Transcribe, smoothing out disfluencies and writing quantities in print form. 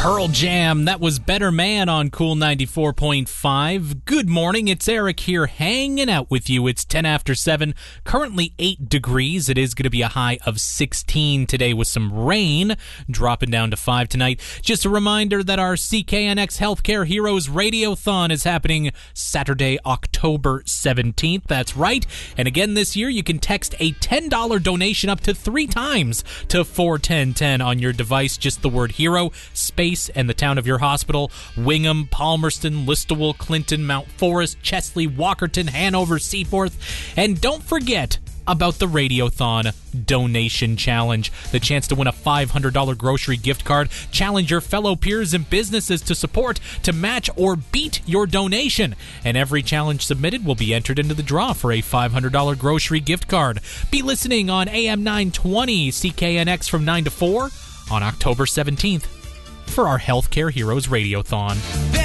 Pearl Jam, that was Better Man on Cool 94.5. Good morning, it's Eric here hanging out with you. It's 10 after 7, currently 8 degrees. It is going to be a high of 16 today with some rain, dropping down to 5 tonight. Just a reminder that our CKNX Healthcare Heroes Radiothon is happening Saturday, October 17th. That's right. And again this year, you can text a $10 donation up to 3 times to 41010 on your device. Just the word hero, space, and the town of your hospital: Wingham, Palmerston, Listowel, Clinton, Mount Forest, Chesley, Walkerton, Hanover, Seaforth. And don't forget about the Radiothon Donation Challenge, the chance to win a $500 grocery gift card. Challenge your fellow peers and businesses to support, to match, or beat your donation. And every challenge submitted will be entered into the draw for a $500 grocery gift card. Be listening on AM 920 CKNX from 9 to 4 on October 17th for our Healthcare Heroes Radiothon.